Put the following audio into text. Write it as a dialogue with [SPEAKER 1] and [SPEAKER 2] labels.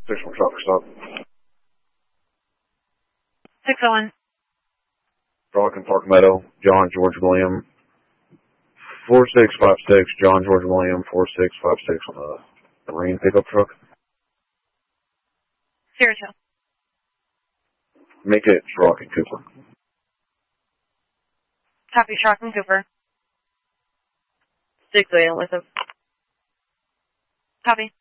[SPEAKER 1] 6-1 traffic stop.
[SPEAKER 2] 601.
[SPEAKER 1] Brock and Park Meadow, John George William. 4656, John George William, 4656 on the Marine pickup truck.
[SPEAKER 2] 02.
[SPEAKER 1] Make it Schrock and Cooper.
[SPEAKER 2] Copy, Schrock and Cooper.
[SPEAKER 3] 6 a.m. with him.
[SPEAKER 2] Copy.